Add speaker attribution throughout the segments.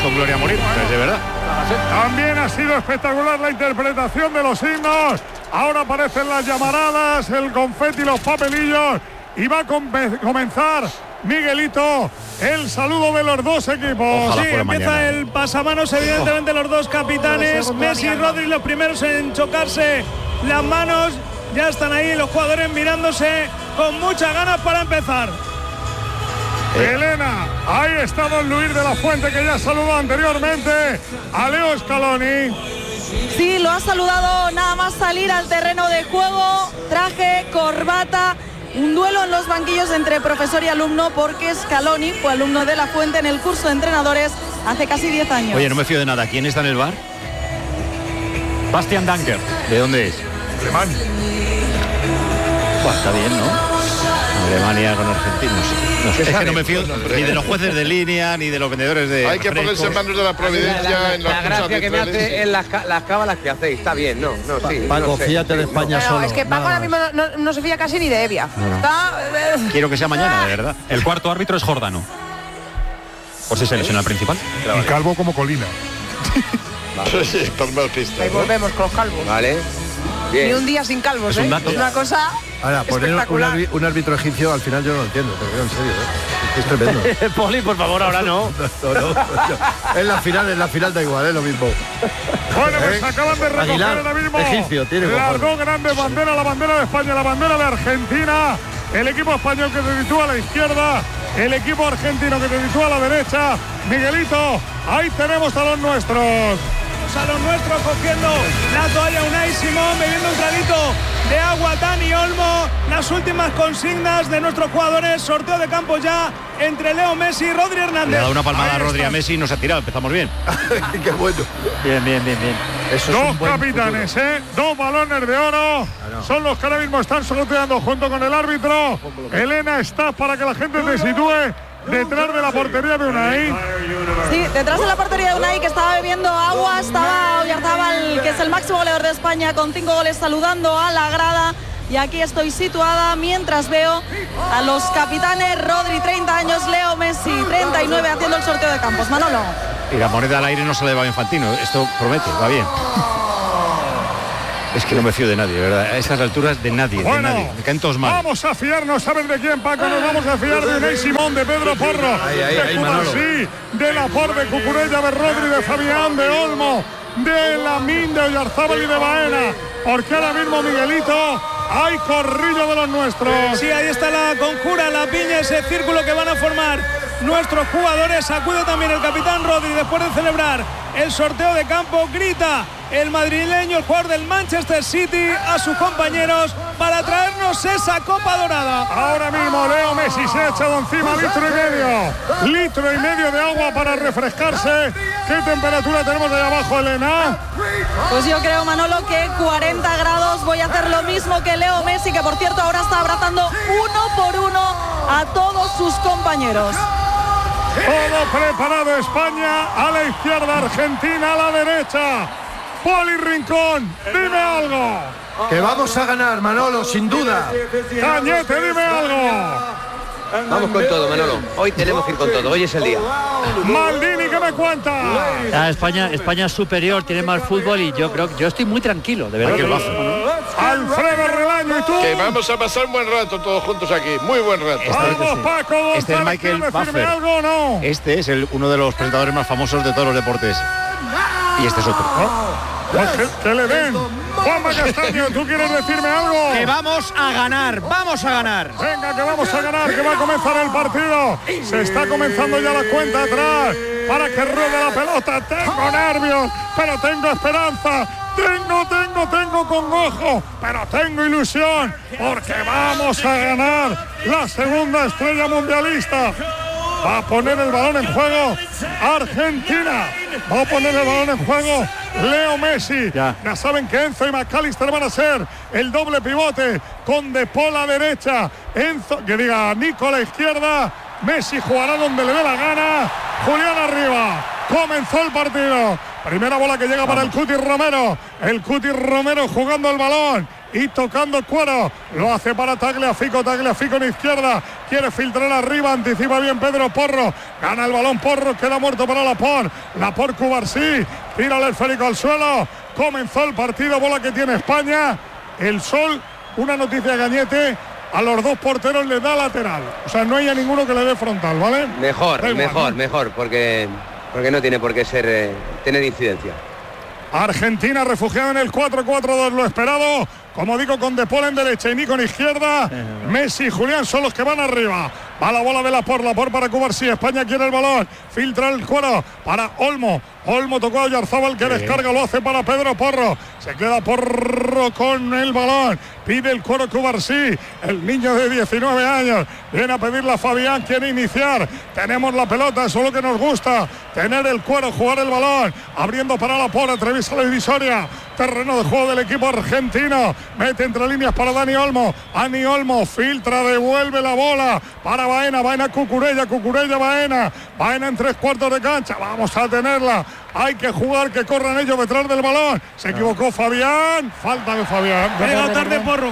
Speaker 1: con gloria a morir, es de verdad.
Speaker 2: También ha sido espectacular la interpretación de los himnos. Ahora aparecen las llamaradas, el confeti, los papelillos. Y va a comenzar, Miguelito, el saludo de los dos equipos.
Speaker 3: Sí, empieza el pasamanos, evidentemente los dos capitanes, Messi y Rodri, los primeros en chocarse las manos. Ya están ahí los jugadores mirándose con muchas ganas para empezar.
Speaker 2: Elena, ahí está don Luis de la Fuente, que ya saludó anteriormente a Leo Scaloni.
Speaker 4: Sí, lo ha saludado nada más salir al terreno de juego, traje, corbata. Un duelo en los banquillos entre profesor y alumno, porque Scaloni fue alumno de la Fuente en el curso de entrenadores hace casi 10 años.
Speaker 1: Oye, no me fío de nada. ¿Quién está en el bar?
Speaker 5: Bastian Danker.
Speaker 1: ¿De dónde es?
Speaker 2: Alemania.
Speaker 1: Pues está bien, ¿no? Alemania con argentinos. No sé. Es que no me fío ni de los jueces de línea, ni de los vendedores de...
Speaker 6: Hay que ponerse en manos de la providencia.
Speaker 7: La gracia que me hace en las cábalas que hacéis. Está bien, sí.
Speaker 8: Paco,
Speaker 7: no sé.
Speaker 8: fíjate de España solo.
Speaker 9: Es que Paco ahora mismo no se fía casi ni de Evia.
Speaker 1: Quiero que sea mañana, de verdad.
Speaker 5: El cuarto árbitro es Jordano. Por si se lesiona el principal.
Speaker 2: Y calvo como Colina.
Speaker 6: Sí, tomar pista.
Speaker 9: Ahí volvemos con los calvos.
Speaker 7: Vale. Bien.
Speaker 9: Ni un día sin calvos,
Speaker 5: Es un dato.
Speaker 9: Es una cosa.
Speaker 8: Ahora, poner un árbitro egipcio al final yo no lo entiendo, te lo digo en serio, es tremendo.
Speaker 5: Poli, por favor, ahora no.
Speaker 8: No. En la final da igual, es lo mismo.
Speaker 2: Bueno, pues acaban de recoger ahora mismo.
Speaker 8: Egipcio, tiene
Speaker 2: las dos grandes banderas, la bandera de España, la bandera de Argentina. El equipo español que se sitúa a la izquierda, el equipo argentino que se sitúa a la derecha. Miguelito, ahí tenemos a los nuestros.
Speaker 3: A los nuestros cogiendo la toalla Unai Simón, bebiendo un traguito de agua Dani Olmo. Las últimas consignas de nuestros jugadores, sorteo de campo ya entre Leo Messi y Rodri Hernández.
Speaker 1: Le ha dado una palmada a Rodri a Messi y nos ha tirado, empezamos bien.
Speaker 8: Qué bueno.
Speaker 5: Bien.
Speaker 2: Eso dos capitanes, dos balones de oro. Son los que ahora mismo están sorteando junto con el árbitro. Elena, estás para que la gente te sitúe detrás de la portería de Unai.
Speaker 4: Sí, detrás de la portería de Unai, que estaba bebiendo agua, estaba Oyarzábal, que es el máximo goleador de España, con 5 goles, saludando a la grada. Y aquí estoy situada mientras veo a los capitanes: Rodri, 30 años, Leo Messi, 39, haciendo el sorteo de campos. Manolo.
Speaker 1: Y la moneda al aire no se le va a Infantino, esto promete, va bien. Es que no me fío de nadie, ¿verdad? A estas alturas de nadie,
Speaker 2: bueno,
Speaker 1: de nadie. Me caen todos mal.
Speaker 2: Vamos a fiarnos, ¿sabes de quién, Paco? Nos vamos a fiar de Unai Simón, de Pedro Porro, de Cubarsí, de Laporte, de Cucurella, de Rodri, de Fabián, de Olmo, de Lamín, de Oyarzábal y de Baena. Porque ahora mismo, Miguelito, hay corrillo de los nuestros.
Speaker 3: Sí, ahí está la conjura, la piña, ese círculo que van a formar nuestros jugadores. Acude también el capitán Rodri después de celebrar el sorteo de campo. Grita el madrileño, el jugador del Manchester City, a sus compañeros para traernos esa copa dorada.
Speaker 2: Ahora mismo Leo Messi se ha echado encima litro y medio de agua para refrescarse. ¿Qué temperatura tenemos ahí abajo, Elena?
Speaker 4: Pues yo creo, Manolo, que 40 grados. Voy a hacer lo mismo que Leo Messi, que por cierto ahora está abrazando uno por uno a todos sus compañeros.
Speaker 2: Todo preparado, España a la izquierda, Argentina a la derecha. Poli Rincón, dime algo.
Speaker 8: Que vamos a ganar, Manolo, sin duda.
Speaker 2: Cañete, dime algo.
Speaker 7: Vamos con todo, Manolo. Hoy tenemos que ir con todo, hoy es el día.
Speaker 2: Maldini, ¿qué me cuenta?
Speaker 5: España es superior, tiene más fútbol y yo creo que yo estoy muy tranquilo, de verdad que lo hace.
Speaker 2: Alfredo Relaño, ¿y tú?
Speaker 6: Que vamos a pasar un buen rato todos juntos aquí, muy buen rato.
Speaker 2: Vamos, Paco,
Speaker 1: este es Michael Buffer.
Speaker 2: Algo, ¿no?
Speaker 1: Este es uno de los presentadores más famosos de todos los deportes. Y este es otro.
Speaker 2: Pues que le den. Juanma Castaño, ¿tú quieres decirme algo?
Speaker 10: Que vamos a ganar, vamos a ganar.
Speaker 2: Venga, que vamos a ganar, que va a comenzar el partido. Se está comenzando ya la cuenta atrás para que ruede la pelota. Tengo nervios, pero tengo esperanza. Tengo congojo, pero tengo ilusión, porque vamos a ganar la segunda estrella mundialista. Va a poner el balón en juego Argentina. Va a poner el balón en juego Leo Messi. Ya saben que Enzo y McAllister van a ser el doble pivote, con De Paul a derecha, Nico a la izquierda. Messi jugará donde le dé la gana. Julián arriba. Comenzó el partido. Primera bola que llega para el Cuti Romero. El Cuti Romero jugando el balón. y tocando Cuero. Lo hace para Tagliafico en izquierda. Quiere filtrar arriba, anticipa bien Pedro Porro. Gana el balón Porro, queda muerto para Laporte Cubarsí. Tira el esférico al suelo. Comenzó el partido, bola que tiene España. El Sol, una noticia Gañete. A los dos porteros les da lateral. O sea, no hay a ninguno que le dé frontal, ¿vale?
Speaker 7: Mejor, porque no tiene por qué ser tener incidencia.
Speaker 2: Argentina refugiada en el 4-4-2, lo esperado. Como digo, con De Paul en derecha y Nico en izquierda. Messi y Julián son los que van arriba. Va la bola de Laporte para Cubarsí. España quiere el balón. Filtra el Cuero para Olmo. Olmo tocó a Oyarzábal que descarga, lo hace para Pedro Porro. Se queda Porro con el balón. Pide el Cuero Cubarsí. El niño de 19 años viene a pedirle a Fabián, quiere iniciar. Tenemos la pelota, eso es lo que nos gusta. Tener el Cuero, jugar el balón. Abriendo para Laporte, atraviesa la divisoria. Terreno de juego del equipo argentino. Mete entre líneas para Dani Olmo. Dani Olmo filtra, devuelve la bola para Baena. Baena Cucurella, Baena. Baena en 3/4 de cancha. Vamos a tenerla. Hay que jugar, que corran ellos detrás del balón. Se equivocó Fabián. Falta de Fabián.
Speaker 3: Llega tarde Porro.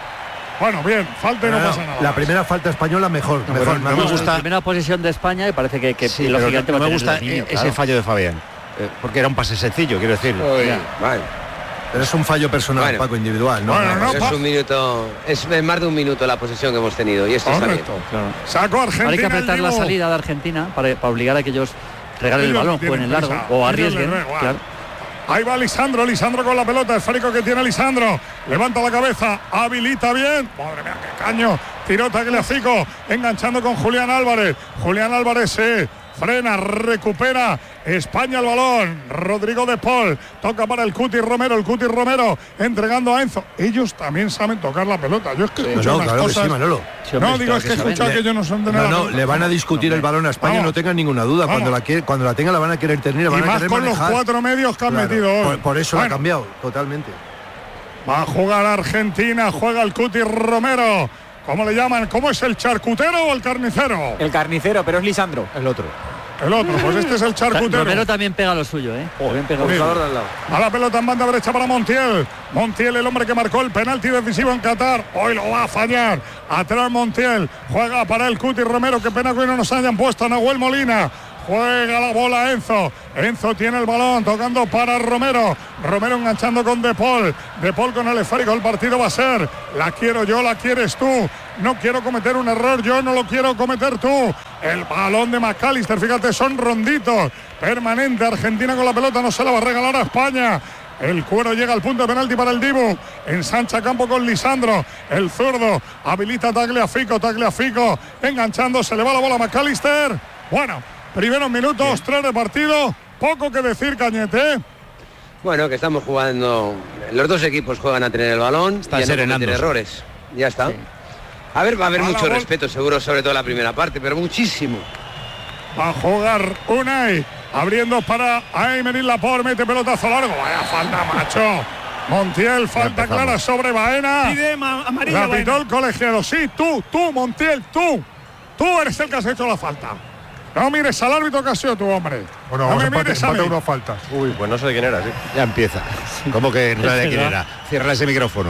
Speaker 2: Bueno, bien, falta y no pasa nada.
Speaker 8: La primera falta española mejor.
Speaker 5: No me gusta. La primera posición de España y parece que
Speaker 1: sí, lógicamente no me gusta ese fallo de Fabián. Porque era un pase sencillo, quiero decir.
Speaker 7: Vale.
Speaker 8: Pero es un fallo personal, Paco, individual, ¿no?
Speaker 7: Es un minuto, es más de un minuto la posesión que hemos tenido y esto está bien.
Speaker 5: Claro.
Speaker 2: Saco Argentina.
Speaker 5: Hay que apretar la salida de Argentina para obligar a que ellos regalen el balón, jueguen el largo o arriesguen. Claro.
Speaker 2: Ahí va Lisandro con la pelota, esférico que tiene Lisandro. Levanta la cabeza, habilita bien. Madre mía, qué caño. Tiró Tagliafico, enganchando con Julián Álvarez. Julián Álvarez se frena, recupera España el balón. Rodrigo De Paul toca para el Cuti Romero, entregando a Enzo. Ellos también saben tocar la pelota. Yo es que escucho unas cosas.
Speaker 8: Manolo.
Speaker 2: No, digo, es que he escuchado que ellos no son de nada.
Speaker 8: No, le van a discutir el balón a España, no tengan ninguna duda. Cuando la tenga la van a querer tener, van a querer
Speaker 2: con
Speaker 8: manejar.
Speaker 2: Los 4 medios que han metido hoy.
Speaker 8: Por eso ha cambiado totalmente.
Speaker 2: Va a jugar Argentina, juega el Cuti Romero. ¿Cómo le llaman? ¿Cómo es el charcutero o el carnicero?
Speaker 10: El carnicero, pero es Lisandro.
Speaker 8: El otro,
Speaker 2: pues este es el charcutero.
Speaker 5: Romero también pega lo suyo, ¿eh? También pega
Speaker 2: de al lado. A la pelota en banda derecha para Montiel. Montiel, el hombre que marcó el penalti decisivo en Qatar. Hoy lo va a fallar. Atrás Montiel. Juega para el Cuti Romero. Qué pena que hoy no nos hayan puesto a Nahuel Molina. Juega la bola Enzo. Enzo tiene el balón tocando para Romero. Romero enganchando con De Paul. De Paul con el esférico. El partido va a ser: la quiero yo, la quieres tú. No quiero cometer un error, yo no lo quiero cometer tú. El balón de McAllister, fíjate, son ronditos. Permanente, Argentina con la pelota, no se la va a regalar a España. El Cuero llega al punto de penalti para el Dibu. Ensancha campo con Lisandro. El zurdo habilita a Tagliafico. Enganchando, se le va la bola a McAllister. Bueno, primeros minutos, 3 de partido. Poco que decir, Cañete.
Speaker 7: Bueno, que estamos jugando. Los dos equipos juegan a tener el balón.
Speaker 1: Están serenando.
Speaker 7: No errores. Ya está. Sí. A ver, va a haber mucho respeto, seguro, sobre todo la primera parte, pero muchísimo.
Speaker 2: Va a jugar Unai. Abriendo para Aymeric Laporte, mete pelotazo largo. Vaya falta, macho. Montiel, falta clara sobre Baena.
Speaker 3: Pide amarilla.
Speaker 2: La pitó el colegiado. Sí, tú, Montiel, tú. Tú eres el que has hecho la falta. No mires al árbitro que ha sido tu hombre. Bueno, no me mires a mí.
Speaker 8: Una falta.
Speaker 6: Uy, pues no sé de quién era, sí.
Speaker 1: Ya empieza. ¿Cómo que no sé de quién era? Cierra ese micrófono.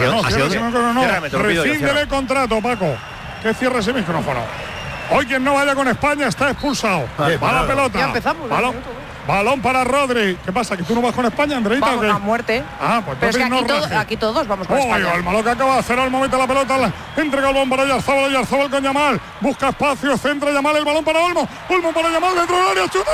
Speaker 2: Rescíndele contrato, Paco. Que cierre ese micrófono. Hoy quien no vaya con España está expulsado. Va la pelota.
Speaker 9: Ya empezamos.
Speaker 2: Balón para Rodri. ¿Qué pasa? ¿Que tú no vas con España, Andreita?
Speaker 9: Vamos a muerte.
Speaker 2: Pues
Speaker 9: pero es que aquí todos vamos con España.
Speaker 2: El malo que acaba de hacer al momento la pelota. Entrega el balón para Oyarzábal con Yamal. Busca espacio, centra Yamal, el balón para Olmo. Olmo para Yamal, dentro del área, chuta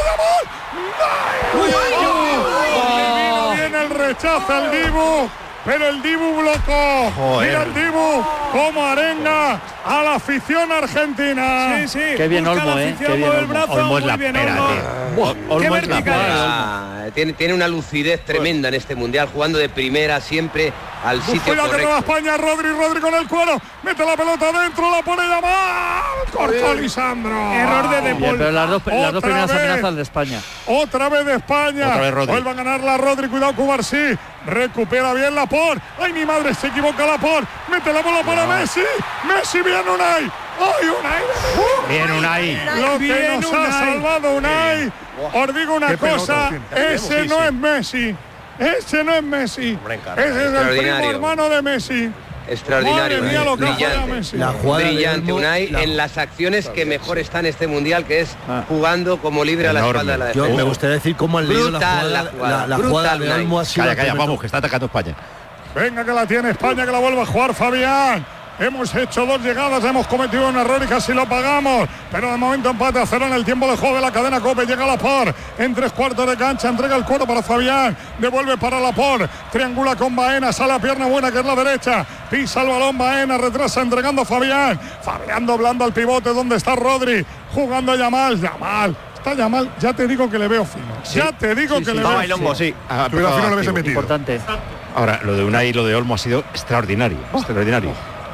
Speaker 2: Yamal. Viene el rechazo al Dibu. Pero el Dibu blocó.
Speaker 1: Joder.
Speaker 2: Mira el Dibu cómo arenga a la afición argentina.
Speaker 3: Sí.
Speaker 5: Qué bien Olmo,
Speaker 3: Qué bien
Speaker 1: Olmo es la pera,
Speaker 3: Qué vertical.
Speaker 7: Tiene una lucidez tremenda en este mundial, jugando de primera siempre al sitio
Speaker 2: correcto. Nueva España, Rodri con el Cuero. Mete la pelota adentro, la pone Yamal. Cortó Lisandro.
Speaker 3: Error de Paul.
Speaker 5: Pero las dos primeras amenazas de España.
Speaker 2: Otra vez de España. Vuelve a ganar la Rodri, cuidado Cubarsí. Recupera bien Laporte. Ay, mi madre, se equivoca Laporte. Mete la bola para Messi. Messi, bien Unai. ¡Ay, Unai!
Speaker 1: Bien Unai.
Speaker 2: Lo que nos ha salvado Unai. Os digo una cosa, ese no es Messi. Ese no es Messi. Ese es el primo hermano de Messi.
Speaker 7: Extraordinario,
Speaker 2: Madre mía, lo que
Speaker 7: brillante,
Speaker 2: Messi.
Speaker 8: La jugada
Speaker 7: brillante, Unai, en las acciones que mejor está en este mundial, que es jugando como libre a la espalda de la defensa.
Speaker 8: Yo me gustaría decir cómo han leído la jugada de Olmo.
Speaker 1: Calla, vamos, que está atacando España.
Speaker 2: Venga, que la tiene España, que la vuelve a jugar Fabián. Hemos hecho 2 llegadas, hemos cometido un error y casi lo pagamos. Pero de momento empate a 0 en el tiempo de juego de la cadena COPE. Llega Laporte en 3/4 de cancha, entrega el cuero para Fabián, devuelve para Laporte, triangula con Baena, sale a pierna buena que es la derecha, pisa el balón Baena, retrasa entregando a Fabián. Fabián doblando al pivote donde está Rodri, jugando a Yamal. Está Yamal, ya te digo que le veo fino.
Speaker 1: Sí.
Speaker 2: Ya te digo que le veo
Speaker 1: fino. Sí.
Speaker 2: Pero al final lo habéis metido.
Speaker 5: Importante.
Speaker 1: Ahora, lo de Unai y lo de Olmo ha sido extraordinario. Extraordinario.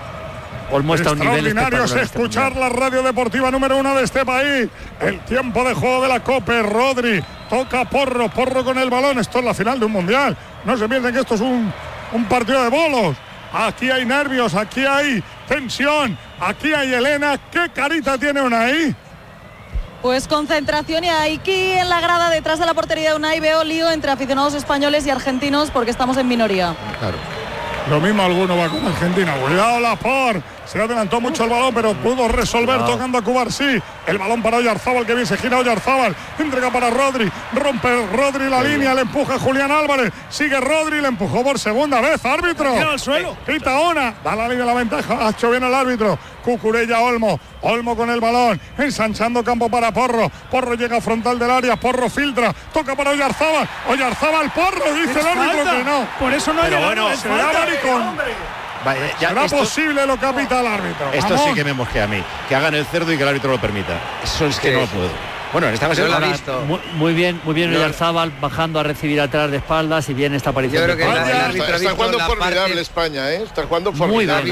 Speaker 5: Olmo está a un nivel
Speaker 2: extraordinario. Es escuchar la radio deportiva número 1 de este país. El tiempo de juego de la COPE. Rodri toca Porro con el balón. Esto es la final de un mundial. No se piensen que esto es un partido de bolos. Aquí hay nervios, aquí hay tensión, aquí hay Elena. ¿Qué carita tiene Unai?
Speaker 4: Pues concentración, y aquí en la grada detrás de la portería de Unai veo lío entre aficionados españoles y argentinos porque estamos en minoría.
Speaker 1: Claro.
Speaker 2: Lo mismo alguno va con Argentina. Cuidado Laporte. Se adelantó mucho el balón, pero pudo resolver tocando a Cubarsí. El balón para Oyarzábal, que bien se gira Oyarzábal. Entrega para Rodri. Rompe Rodri la línea, le empuja Julián Álvarez. Sigue Rodri, le empujó por segunda vez. Árbitro.
Speaker 3: Al suelo.
Speaker 2: Pita una. Da la línea de la ventaja. Ha hecho bien el árbitro. Cucurella Olmo. Olmo con el balón. Ensanchando campo para Porro. Porro llega a frontal del área. Porro filtra. Toca para Oyarzábal. Oyarzábal, Porro. Dice el árbitro que no.
Speaker 3: Por eso no hay.
Speaker 2: Bueno, será maricón. ¿Será posible lo que ha pitado el árbitro?
Speaker 1: Esto sí que me mosquea a mí. Que hagan el cerdo y que el árbitro lo permita. Eso es que no lo puedo. Bueno, en esta ocasión
Speaker 7: lo he visto.
Speaker 5: Muy bien Oyarzábal bajando a recibir atrás de espaldas y bien esta aparición.
Speaker 7: Yo creo que el árbitro
Speaker 6: está jugando formidable España, ¿eh? Está jugando formidable.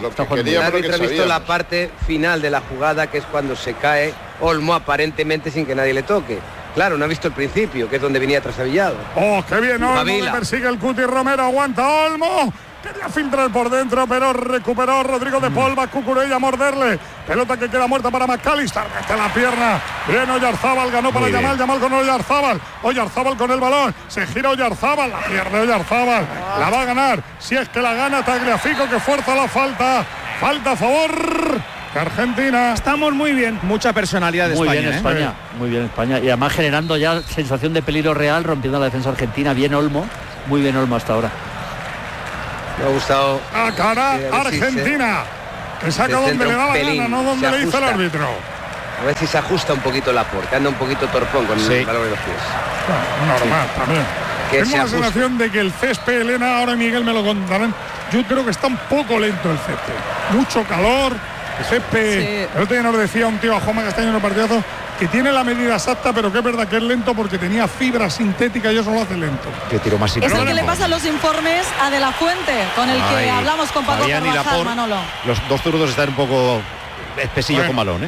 Speaker 7: El árbitro ha visto la parte final de la jugada, que es cuando se cae Olmo aparentemente sin que nadie le toque. Claro, no ha visto el principio, que es donde venía trasabillado.
Speaker 2: ¡Oh, qué bien! Olmo, le persigue el Cuti Romero, aguanta Olmo. Quería filtrar por dentro, pero recuperó Rodrigo de Paul. Va Cucurella a morderle. Pelota que queda muerta para McAllister. Mete la pierna. Bien Oyarzábal, ganó para Yamal. Yamal con Oyarzábal. Oyarzábal con el balón. Se gira Oyarzábal. La pierde Oyarzábal. La va a ganar. Si es que la gana Tagliafico, que fuerza la falta. Falta a favor de Argentina.
Speaker 3: Estamos muy bien.
Speaker 10: Mucha personalidad de España.
Speaker 5: Muy bien España. Y además generando ya sensación de peligro real, rompiendo la defensa argentina. Bien Olmo. Muy bien Olmo hasta ahora.
Speaker 7: Me ha gustado.
Speaker 2: A cara Argentina. Que saca donde le da la gana, no donde le hizo el árbitro.
Speaker 7: A ver si se ajusta un poquito Laporte, anda un poquito torpón con el balón de los pies.
Speaker 2: Normal, también. Tengo la sensación de que el césped, Elena, ahora Miguel me lo contarán, yo creo que está un poco lento el césped. Mucho calor, el césped. Sí. El otro día nos decía un tío a Juanma Castaño en el partidazo que tiene la medida exacta, pero que es verdad que es lento porque tenía fibra sintética y eso lo hace lento.
Speaker 1: Que tiro más
Speaker 4: es el que le pasa los informes a De La Fuente, con el que hablamos con Paco Carvajal, Manolo.
Speaker 1: Los dos zurdos están un poco espesillos con balón, ¿eh?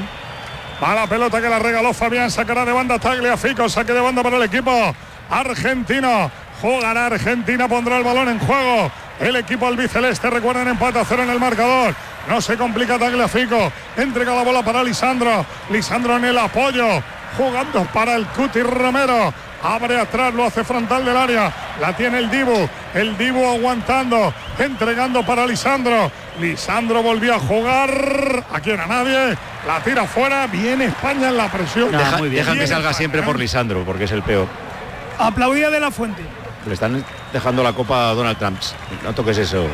Speaker 2: Va la pelota que la regaló Fabián, sacará de banda Tagliafico, saque de banda para el equipo argentino. Jugará Argentina, pondrá el balón en juego. El equipo albiceleste, recuerden, empate a 0 en el marcador. No se complica Tagliafico. Entrega la bola para Lisandro. Lisandro en el apoyo. Jugando para el Cuti Romero. Abre atrás, lo hace frontal del área. La tiene el Dibu. El Dibu aguantando. Entregando para Lisandro. Lisandro volvió a jugar. Aquí no a nadie. La tira fuera. Viene España en la presión.
Speaker 1: Dejan que salga siempre por Lisandro, porque es el peor.
Speaker 3: Aplaudida De La Fuente.
Speaker 1: Le están dejando la copa a Donald Trump. No toques eso.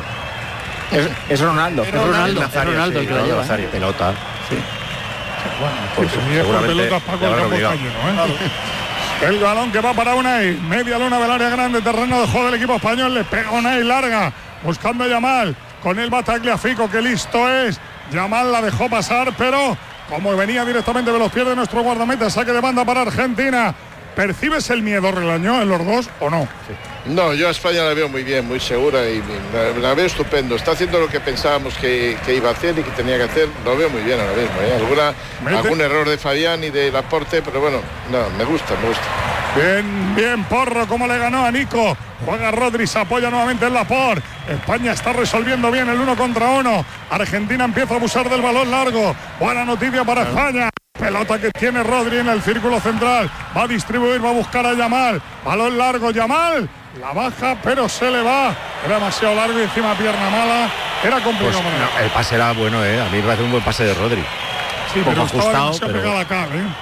Speaker 10: Es Ronaldo.
Speaker 5: Es Ronaldo el que la lleva.
Speaker 1: Pelota.
Speaker 5: Sí.
Speaker 2: Bueno, seguramente el balón que va para Unai. Media luna del área grande, terreno de juego del equipo español. Le pega Unai larga. Buscando a Yamal. Con el Tagliafico, que listo es. Yamal la dejó pasar, pero como venía directamente de los pies de nuestro guardameta, saque de banda para Argentina. ¿Percibes el miedo, Relañó, en los dos o no?
Speaker 6: Sí. No, yo a España la veo muy bien, muy segura y la veo estupendo. Está haciendo lo que pensábamos que iba a hacer y que tenía que hacer. Lo veo muy bien ahora mismo, ¿eh? Algún error de Fabián y de Laporte, pero bueno, no, me gusta.
Speaker 2: Bien, Porro, como le ganó a Nico. Juega Rodri, se apoya nuevamente en Laporte. España está resolviendo bien el 1 contra 1. Argentina empieza a abusar del balón largo. Buena noticia para España. Pelota que tiene Rodri en el círculo central. Va a distribuir, va a buscar a Yamal. Balón largo, Yamal. La baja, pero se le va. Era demasiado largo y encima pierna mala. Era complicado.
Speaker 1: Pues, no, el pase era bueno, A mí me parece un buen pase de Rodri.
Speaker 2: Sí,
Speaker 1: un poco
Speaker 2: pero
Speaker 1: ajustado,
Speaker 2: pero... pegada acá,